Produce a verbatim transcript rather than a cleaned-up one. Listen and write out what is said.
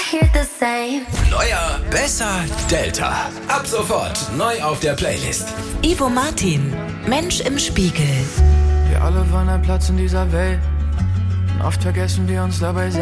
hear the same. Neuer, besser, Delta. Ab sofort neu auf der Playlist. Ivo Martin, Mensch im Spiegel. Wir alle wollen einen Platz in dieser Welt. Und oft vergessen wir uns dabei selbst.